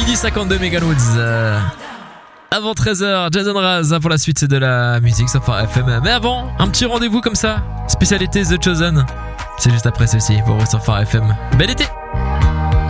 Midi 52 Megaloods. Avant 13h, Jason Raz pour la suite de la musique sur Phare FM. Mais avant, un petit rendez-vous comme ça, spécialité The Chosen. C'est juste après ceci pour vous sur Phare FM. Bel été.